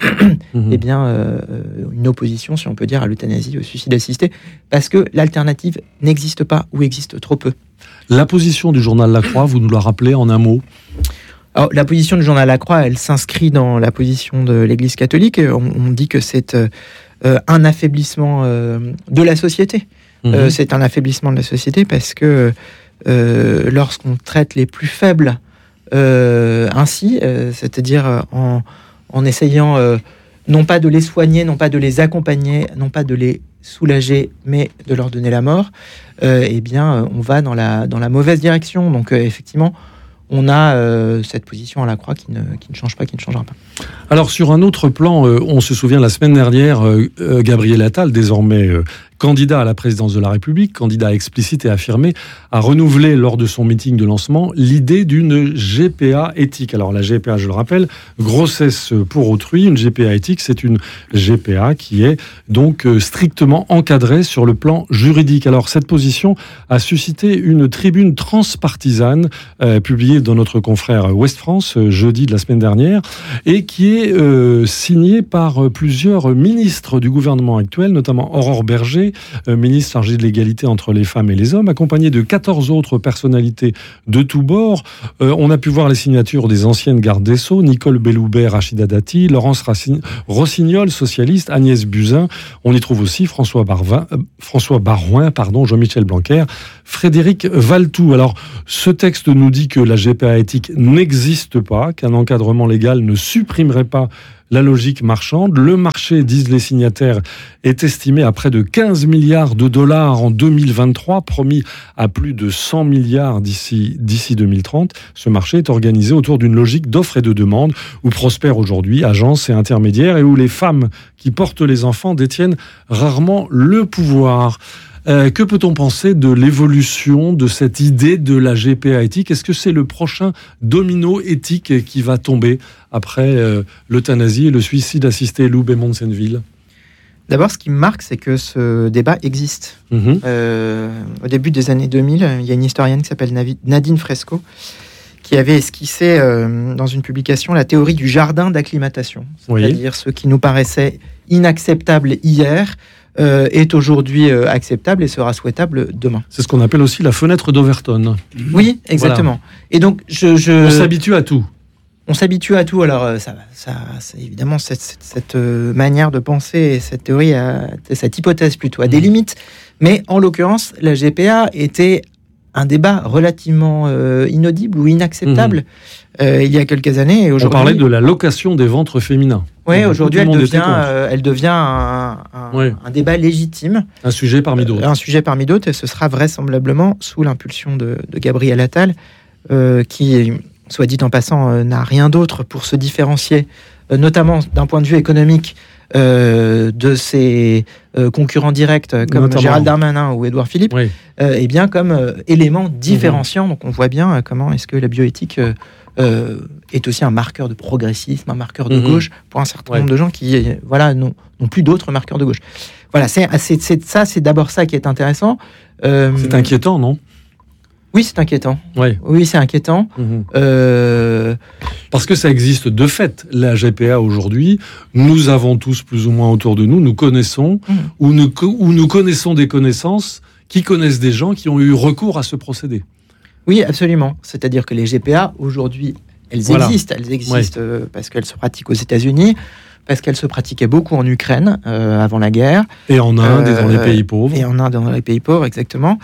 une opposition, si on peut dire, à l'euthanasie, au suicide assisté, parce que l'alternative n'existe pas ou existe trop peu. La position du journal La Croix, vous nous la rappelez en un mot ? Alors, la position du journal La Croix, elle s'inscrit dans la position de l'Église catholique. On dit que c'est un affaiblissement de la société. C'est un affaiblissement de la société parce que lorsqu'on traite les plus faibles ainsi, c'est-à-dire en essayant non pas de les soigner, non pas de les accompagner, non pas de les soulager, mais de leur donner la mort, on va dans la mauvaise direction. Donc effectivement, on a cette position à La Croix qui ne change pas, qui ne changera pas. Alors sur un autre plan, on se souvient la semaine dernière, Gabriel Attal, désormais candidat à la présidence de la République, candidat explicite et affirmé, a renouvelé lors de son meeting de lancement l'idée d'une GPA éthique. Alors la GPA, je le rappelle, grossesse pour autrui, une GPA éthique, c'est une GPA qui est donc strictement encadrée sur le plan juridique. Alors cette position a suscité une tribune transpartisane publiée dans notre confrère Ouest France jeudi de la semaine dernière, et qui est signée par plusieurs ministres du gouvernement actuel, notamment Aurore Berger, Blanchet, ministre chargé de l'égalité entre les femmes et les hommes, accompagné de 14 autres personnalités de tous bords. On a pu voir les signatures des anciennes gardes des Sceaux, Nicole Belloubet, Rachida Dati, Laurence Rossignol, socialiste, Agnès Buzyn. On y trouve aussi François Barouin, Jean-Michel Blanquer, Frédéric Valletoux. Alors, ce texte nous dit que la GPA éthique n'existe pas, qu'un encadrement légal ne supprimerait pas la logique marchande. Le marché, disent les signataires, est estimé à près de 15 milliards de dollars en 2023, promis à plus de 100 milliards d'ici 2030. Ce marché est organisé autour d'une logique d'offre et de demande où prospèrent aujourd'hui agences et intermédiaires et où les femmes qui portent les enfants détiennent rarement le pouvoir. Que peut-on penser de l'évolution de cette idée de la GPA éthique ? Est-ce que c'est le prochain domino éthique qui va tomber après l'euthanasie et le suicide assisté, Lou Bémont-Senneville ? D'abord, ce qui me marque, c'est que ce débat existe. Au début des années 2000, il y a une historienne qui s'appelle Nadine Fresco qui avait esquissé dans une publication la théorie du jardin d'acclimatation. C'est-à-dire ce qui nous paraissait inacceptable hier est aujourd'hui acceptable et sera souhaitable demain. C'est ce qu'on appelle aussi la fenêtre d'Overton. Oui, exactement. Voilà. Et donc, on s'habitue à tout. On s'habitue à tout. Alors, évidemment, cette manière de penser et cette théorie, cette hypothèse plutôt, a des limites. Mais en l'occurrence, la GPA était un débat relativement inaudible ou inacceptable il y a quelques années. Et on parlait de la location des ventres féminins. Oui, aujourd'hui, elle devient un débat légitime. Un sujet parmi d'autres. Un sujet parmi d'autres, et ce sera vraisemblablement sous l'impulsion de Gabriel Attal, qui, soit dit en passant, n'a rien d'autre pour se différencier, notamment d'un point de vue économique, de ses concurrents directs comme notamment Gérald Darmanin ou Édouard Philippe, et bien comme élément différenciant. Donc on voit bien comment est-ce que la bioéthique est aussi un marqueur de progressisme, un marqueur de gauche pour un certain nombre de gens qui n'ont plus d'autres marqueurs de gauche. Voilà, c'est d'abord ça qui est intéressant. C'est inquiétant, non ? Oui, c'est inquiétant. Oui, c'est inquiétant. Parce que ça existe de fait, la GPA aujourd'hui. Nous avons tous plus ou moins autour de nous, nous connaissons, ou nous connaissons des connaissances qui connaissent des gens qui ont eu recours à ce procédé. Oui, absolument. C'est-à-dire que les GPA, aujourd'hui, elles existent. Elles existent parce qu'elles se pratiquent aux États-Unis, parce qu'elles se pratiquaient beaucoup en Ukraine avant la guerre. Et en Inde et dans les pays pauvres. Et en Inde et dans les pays pauvres, exactement.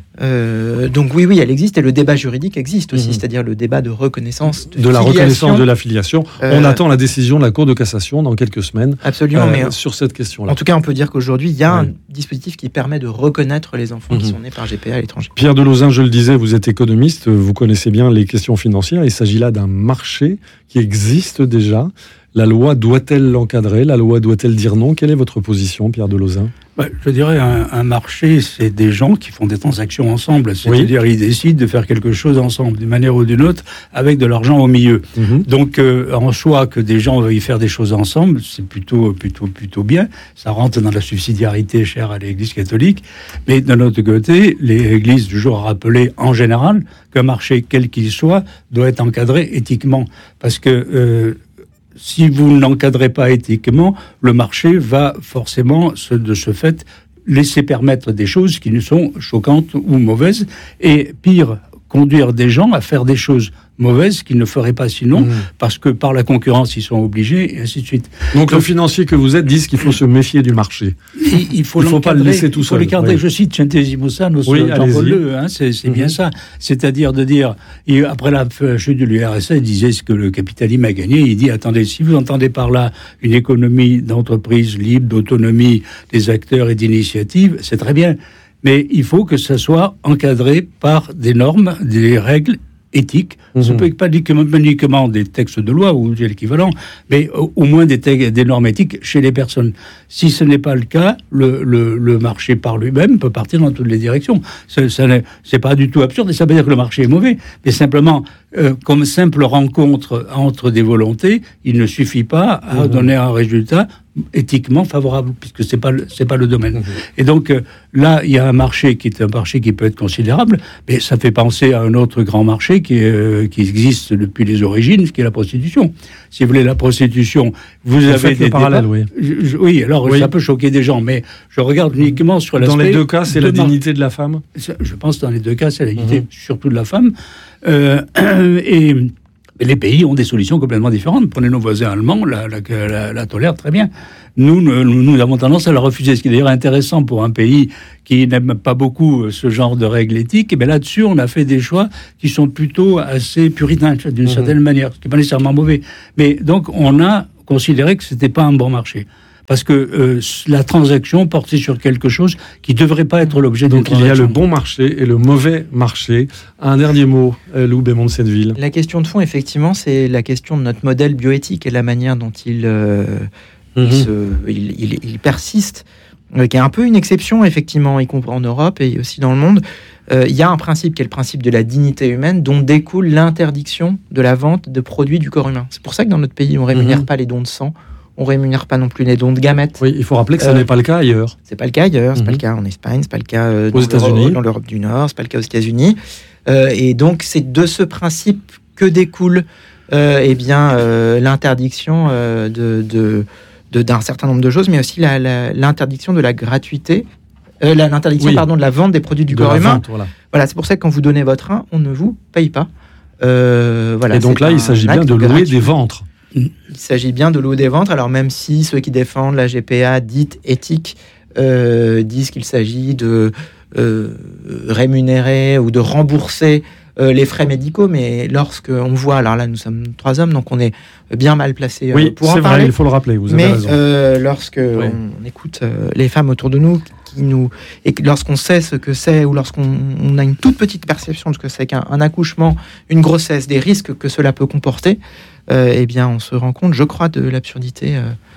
Donc oui, elle existe. Et le débat juridique existe aussi, c'est-à-dire le débat de reconnaissance de la reconnaissance de la filiation. On attend la décision de la Cour de cassation dans quelques semaines. Absolument, mais sur cette question-là. En tout cas, on peut dire qu'aujourd'hui, il y a un dispositif qui permet de reconnaître les enfants qui sont nés par GPA à l'étranger. Pierre Delozin, je le disais, vous êtes économiste, vous connaissez bien les questions financières. Il s'agit là d'un marché qui existe déjà. La loi doit-elle l'encadrer ? La loi doit-elle dire non ? Quelle est votre position, Pierre Delozin ? Je dirais un marché, c'est des gens qui font des transactions ensemble. C'est-à-dire ils décident de faire quelque chose ensemble, d'une manière ou d'une autre, avec de l'argent au milieu. Donc, en soi, que des gens veuillent faire des choses ensemble, c'est plutôt bien. Ça rentre dans la subsidiarité chère à l'Église catholique. Mais d'un autre côté, l'Église toujours a rappelé, en général, qu'un marché, quel qu'il soit, doit être encadré éthiquement. Parce que si vous ne l'encadrez pas éthiquement, le marché va forcément, de ce fait, laisser permettre des choses qui nous sont choquantes ou mauvaises. Et pire, conduire des gens à faire des choses mauvaises qu'ils ne feraient pas sinon, parce que par la concurrence, ils sont obligés, et ainsi de suite. Donc le financier que vous êtes dit qu'il faut se méfier du marché. Il ne faut pas le laisser tout seul. Je cite Centesimo Sano, Jean-Paul II, c'est bien ça. C'est-à-dire de dire, après la chute de l'URSS, il disait ce que le capitalisme a gagné. Il dit, attendez, si vous entendez par là une économie d'entreprise libre, d'autonomie des acteurs et d'initiative, c'est très bien. Mais il faut que ça soit encadré par des normes, des règles éthiques. Ce ne peut pas uniquement des textes de loi ou l'équivalent, mais au moins des normes éthiques chez les personnes. Si ce n'est pas le cas, le marché par lui-même peut partir dans toutes les directions. C'est pas du tout absurde, et ça veut dire que le marché est mauvais, mais simplement, comme simple rencontre entre des volontés, il ne suffit pas à donner un résultat éthiquement favorable, puisque c'est pas le domaine. Et donc là, il y a un marché qui est un marché qui peut être considérable, mais ça fait penser à un autre grand marché qui existe depuis les origines, qui est la prostitution. Si vous voulez, la prostitution, vous avez des parallèles, oui, alors ça peut choquer des gens, mais je regarde uniquement sur l'aspect... Dans les deux cas, c'est la dignité de la femme. Je pense que dans les deux cas, c'est la dignité surtout de la femme. Et les pays ont des solutions complètement différentes. Prenez nos voisins allemands, la tolèrent très bien. Nous avons tendance à la refuser, ce qui est d'ailleurs intéressant pour un pays qui n'aime pas beaucoup ce genre de règles éthiques. Et bien là-dessus, on a fait des choix qui sont plutôt assez puritains, d'une certaine manière, ce qui n'est pas nécessairement mauvais. Mais donc, on a considéré que ce n'était pas un bon marché. Parce que la transaction portait sur quelque chose qui ne devrait pas être l'objet d'une transaction. Donc il y a le bon marché et le mauvais marché. Un dernier mot, Lou Bémond de Senneville. La question de fond, effectivement, c'est la question de notre modèle bioéthique et la manière dont il persiste, qui est un peu une exception, effectivement, y compris en Europe et aussi dans le monde. Il y a un principe qui est le principe de la dignité humaine, dont découle l'interdiction de la vente de produits du corps humain. C'est pour ça que dans notre pays, on ne rémunère pas les dons de sang. On rémunère pas non plus les dons de gamètes. Oui, il faut rappeler que ce n'est pas le cas ailleurs. C'est pas le cas ailleurs, c'est pas le cas en Espagne, c'est pas le cas aux États-Unis, dans l'Europe du Nord, c'est pas le cas aux États-Unis. Et donc c'est de ce principe que découle l'interdiction d'un certain nombre de choses, mais aussi l'interdiction de la gratuité, de la vente des produits du corps humain. Voilà, c'est pour ça que quand vous donnez votre rein, on ne vous paye pas. Et donc là, il s'agit bien de louer des ventres. Il s'agit bien de louer des ventres, alors même si ceux qui défendent la GPA dite éthique disent qu'il s'agit de rémunérer ou de rembourser les frais médicaux, mais lorsqu'on voit, alors là nous sommes 3 hommes, donc on est bien mal placés pour en parler. Oui, c'est vrai, il faut le rappeler, vous avez raison. Mais lorsqu'on écoute les femmes autour de nous, et lorsqu'on sait ce que c'est, ou lorsqu'on a une toute petite perception de ce que c'est qu'un accouchement, une grossesse, des risques que cela peut comporter, eh bien on se rend compte, je crois, de l'absurdité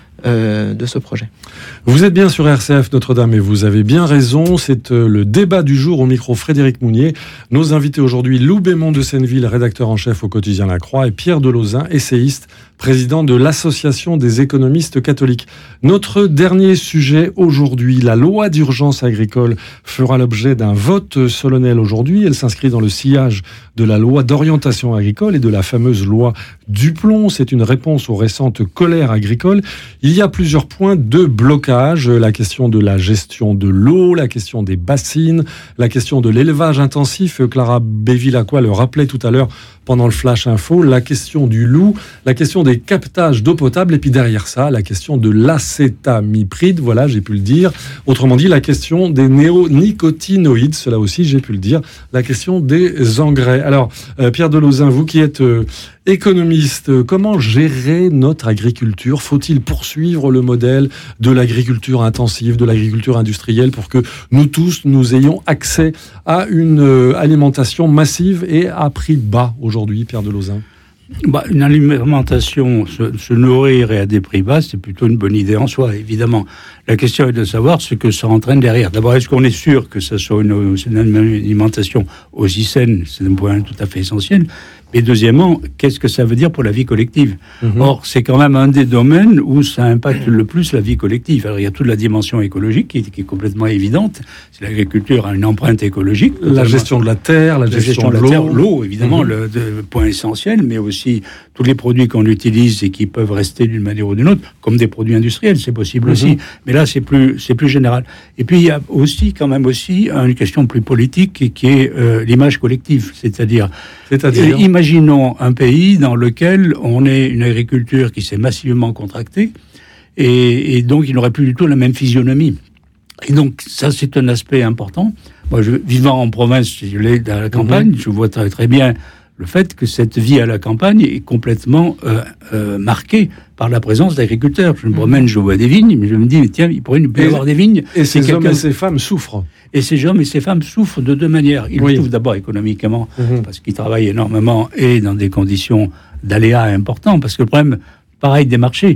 de ce projet. Vous êtes bien sur RCF Notre-Dame et vous avez bien raison, c'est le débat du jour au micro Frédéric Mounier. Nos invités aujourd'hui, Lou Bémond de Senneville, rédacteur en chef au quotidien La Croix, et Pierre Delauzin, essayiste, président de l'Association des économistes catholiques. Notre dernier sujet aujourd'hui, la loi d'urgence agricole fera l'objet d'un vote solennel aujourd'hui. Elle s'inscrit dans le sillage de la loi d'orientation agricole et de la fameuse loi Duplon. C'est une réponse aux récentes colères agricoles. Il y a plusieurs points de blocage. La question de la gestion de l'eau, la question des bassines, la question de l'élevage intensif. Clara Bévilacqua le rappelait tout à l'heure pendant le Flash Info, la question du loup, la question des captages d'eau potable, et puis derrière ça, la question de l'acétamipride, voilà, j'ai pu le dire. Autrement dit, la question des néonicotinoïdes, cela aussi, j'ai pu le dire. La question des engrais. Alors, Pierre Delauzin, vous qui êtes économiste, comment gérer notre agriculture ? Faut-il poursuivre le modèle de l'agriculture intensive, de l'agriculture industrielle, pour que nous tous, nous ayons accès à une alimentation massive et à prix bas aujourd'hui, Pierre Delauzin ? Une alimentation, se nourrir et à des prix bas, c'est plutôt une bonne idée en soi, évidemment. La question est de savoir ce que ça entraîne derrière. D'abord, est-ce qu'on est sûr que ça soit une alimentation aussi saine ? C'est un point tout à fait essentiel. Et deuxièmement, qu'est-ce que ça veut dire pour la vie collective ? Or, c'est quand même un des domaines où ça impacte le plus la vie collective. Alors, il y a toute la dimension écologique qui est complètement évidente. Si l'agriculture a une empreinte écologique. La gestion de la terre, la gestion de l'eau. L'eau, évidemment, le point essentiel, mais aussi tous les produits qu'on utilise et qui peuvent rester d'une manière ou d'une autre, comme des produits industriels, c'est possible aussi. Mais là, c'est plus général. Et puis, il y a aussi, quand même aussi, une question plus politique qui est l'image collective. C'est-à-dire imaginons un pays dans lequel on ait une agriculture qui s'est massivement contractée et donc il n'aurait plus du tout la même physionomie. Et donc ça, c'est un aspect important. Moi, vivant en province, je l'ai dans la campagne, je vois très, très bien le fait que cette vie à la campagne est complètement marquée par la présence d'agriculteurs. Je me promène, je vois des vignes, mais je me dis, mais tiens, il pourrait y avoir des vignes. Et ces hommes et ces femmes souffrent. Et ces hommes et ces femmes souffrent de deux manières. Ils souffrent d'abord économiquement, parce qu'ils travaillent énormément et dans des conditions d'aléas importants. Parce que le problème, pareil, des marchés,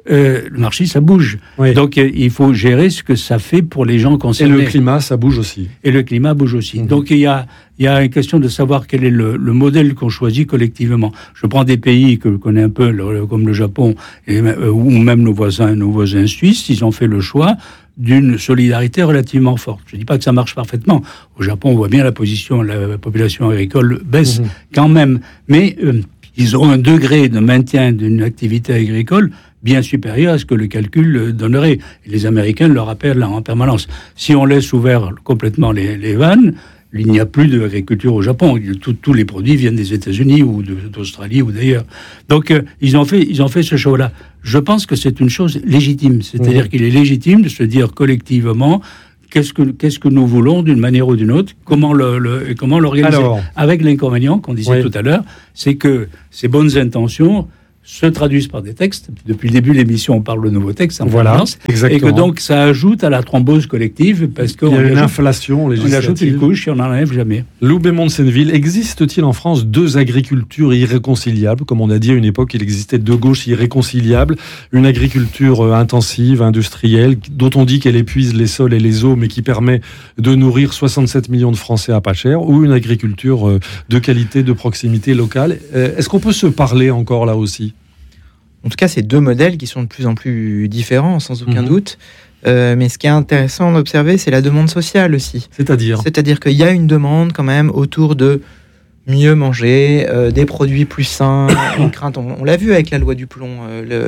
le marché, ça bouge. Oui. Donc, il faut gérer ce que ça fait pour les gens concernés. Et le climat, ça bouge aussi. Et le climat bouge aussi. Donc, il y a une question de savoir quel est le modèle qu'on choisit collectivement. Je prends des pays que je connais un peu, comme le Japon, ou même nos voisins suisses, ils ont fait le choix d'une solidarité relativement forte. Je ne dis pas que ça marche parfaitement. Au Japon, on voit bien la population agricole baisse quand même. Mais ils ont un degré de maintien d'une activité agricole bien supérieur à ce que le calcul donnerait. Et les Américains le rappellent en permanence. Si on laisse ouvert complètement les vannes, il n'y a plus d'agriculture au Japon. Tous les produits viennent des États-Unis ou d'Australie ou d'ailleurs. Donc, ils ont fait ce choix-là. Je pense que c'est une chose légitime. C'est-à-dire qu'il est légitime de se dire collectivement qu'est-ce que nous voulons d'une manière ou d'une autre, comment l'organiser. Alors, avec l'inconvénient qu'on disait tout à l'heure, c'est que ces bonnes intentions se traduisent par des textes. Depuis le début de l'émission, on parle de nouveaux textes en permanence. Et que donc, ça ajoute à la thrombose collective parce qu'il y a une inflation législative. On ajoute une couche et on n'en enlève jamais. Lou Bémont-de-Senneville, existe-t-il en France deux agricultures irréconciliables? Comme on a dit à une époque, il existait deux gauches irréconciliables. Une agriculture intensive, industrielle, dont on dit qu'elle épuise les sols et les eaux, mais qui permet de nourrir 67 millions de Français à pas cher, ou une agriculture de qualité, de proximité locale. Est-ce qu'on peut se parler encore là aussi? En tout cas, c'est deux modèles qui sont de plus en plus différents, sans aucun doute. Mais ce qui est intéressant d'observer, c'est la demande sociale aussi. C'est-à-dire qu'il y a une demande quand même autour de mieux manger, des produits plus sains, une crainte. On l'a vu avec la loi du plomb,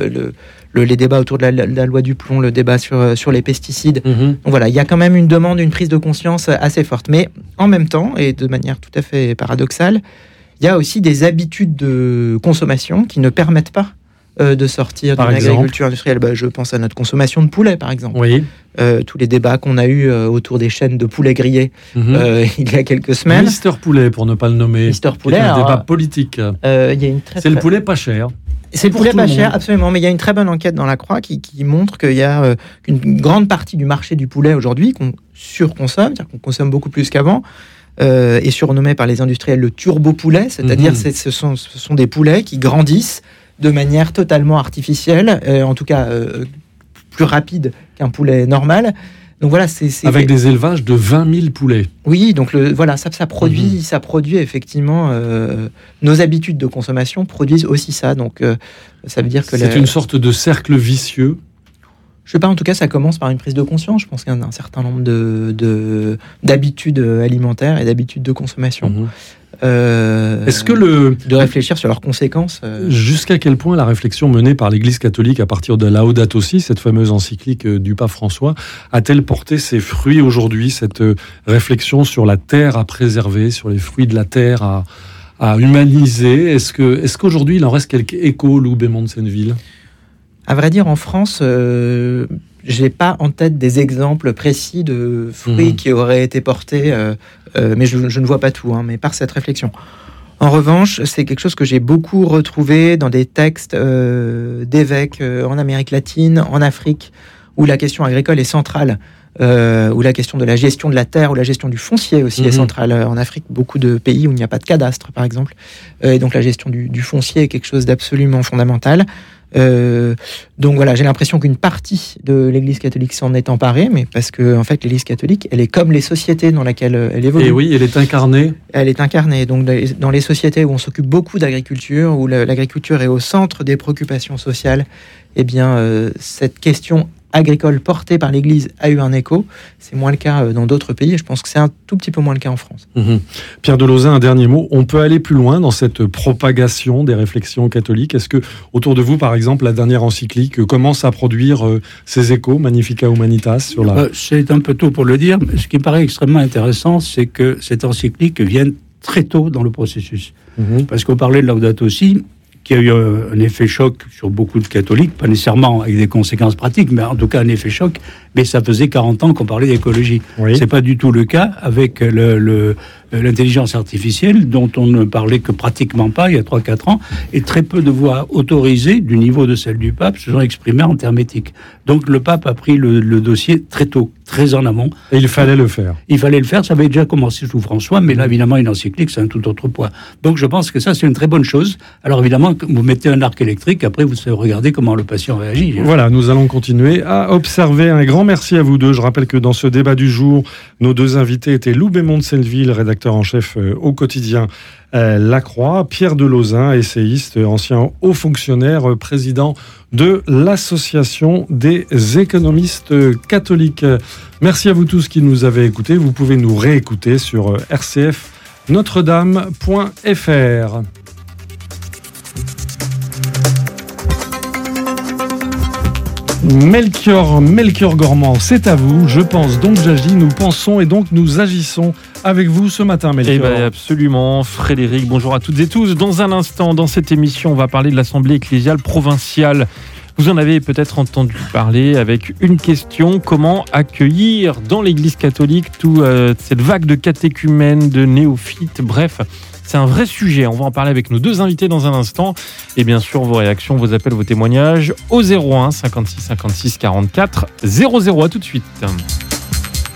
les débats autour de la loi du plomb, le débat sur les pesticides. Donc voilà, il y a quand même une demande, une prise de conscience assez forte. Mais en même temps, et de manière tout à fait paradoxale, il y a aussi des habitudes de consommation qui ne permettent pas de sortir d'une agriculture industrielle. Je pense à notre consommation de poulet, par exemple. Oui. Tous les débats qu'on a eus autour des chaînes de poulet grillés il y a quelques semaines. Mister Poulet, pour ne pas le nommer. Mister Poulet. C'est un débat politique. C'est le poulet pas cher. C'est le poulet pas cher, absolument. Mais il y a une très bonne enquête dans La Croix qui montre qu'il y a une grande partie du marché du poulet aujourd'hui qu'on surconsomme, c'est-à-dire qu'on consomme beaucoup plus qu'avant. Est surnommé par les industriels le turbo-poulet, c'est-à-dire ce sont des poulets qui grandissent de manière totalement artificielle, en tout cas plus rapide qu'un poulet normal. Donc voilà, avec des élevages de 20 000 poulets. Oui, donc ça produit effectivement nos habitudes de consommation produisent aussi ça. Donc ça veut dire que c'est une sorte de cercle vicieux. Je sais pas, en tout cas, ça commence par une prise de conscience. Je pense qu'il y a un certain nombre d'habitudes alimentaires et d'habitudes de consommation. Est-ce que de réfléchir sur leurs conséquences. Jusqu'à quel point la réflexion menée par l'Église catholique à partir de Laudato Si, cette fameuse encyclique du pape François, a-t-elle porté ses fruits aujourd'hui, cette réflexion sur la terre à préserver, sur les fruits de la terre à humaniser? Est-ce qu'aujourd'hui il en reste quelques échos, Lou Bémont-de-Senneville? À vrai dire, en France, j'ai pas en tête des exemples précis de fruits qui auraient été portés, mais je ne vois pas tout, mais par cette réflexion. En revanche, c'est quelque chose que j'ai beaucoup retrouvé dans des textes d'évêques en Amérique latine, en Afrique, où la question agricole est centrale, où la question de la gestion de la terre, ou la gestion du foncier aussi est centrale. En Afrique, beaucoup de pays où il n'y a pas de cadastre, par exemple. Et donc la gestion du foncier est quelque chose d'absolument fondamental. Donc voilà, j'ai l'impression qu'une partie de l'Église catholique s'en est emparée, mais parce que en fait l'Église catholique, elle est comme les sociétés dans lesquelles elle évolue. Et oui, elle est incarnée. Elle est incarnée. Donc dans les sociétés où on s'occupe beaucoup d'agriculture, où l'agriculture est au centre des préoccupations sociales, eh bien cette question agricole portée par l'Église a eu un écho. C'est moins le cas dans d'autres pays, et je pense que c'est un tout petit peu moins le cas en France. Pierre Delauzin, un dernier mot. On peut aller plus loin dans cette propagation des réflexions catholiques. Est-ce que, autour de vous, par exemple, la dernière encyclique commence à produire ses échos, Magnificat Humanitas, sur la... C'est un peu tôt pour le dire. Ce qui me paraît extrêmement intéressant, c'est que cette encyclique vient très tôt dans le processus. Parce qu'on parlait de Laudato Si, qui a eu un effet choc sur beaucoup de catholiques, pas nécessairement avec des conséquences pratiques, mais en tout cas un effet choc. Mais ça faisait 40 ans qu'on parlait d'écologie. Oui. C'est pas du tout le cas avec l'intelligence artificielle, dont on ne parlait que pratiquement pas il y a 3-4 ans, et très peu de voix autorisées du niveau de celle du pape se sont exprimées en termes éthiques. Donc le pape a pris le dossier très tôt, très en amont. Et il fallait le faire. Il fallait le faire, ça avait déjà commencé sous François, mais là, évidemment, une encyclique, c'est un tout autre poids. Donc je pense que ça, c'est une très bonne chose. Alors évidemment, vous mettez un arc électrique, après, vous savez regarder comment le patient réagit. Voilà, nous allons continuer à observer. Un grand merci à vous deux. Je rappelle que dans ce débat du jour, nos deux invités étaient Lou Bémond de Senneville, rédacteur en chef au quotidien La Croix, Pierre Delauzin, essayiste, ancien haut fonctionnaire, président de l'Association des économistes catholiques. Merci à vous tous qui nous avez écoutés. Vous pouvez nous réécouter sur rcfnotredame.fr. Melchior Gormand, c'est à vous. Je pense donc j'agis, nous pensons et donc nous agissons avec vous ce matin, Melchior. Eh bien, absolument, Frédéric. Bonjour à toutes et tous. Dans un instant, dans cette émission, on va parler de l'Assemblée ecclésiale provinciale. Vous en avez peut-être entendu parler avec une question: comment accueillir dans l'Église catholique toute cette vague de catéchumènes, de néophytes, bref. C'est un vrai sujet. On va en parler avec nos deux invités dans un instant. Et bien sûr, vos réactions, vos appels, vos témoignages au 01 56 56 44 00. À tout de suite.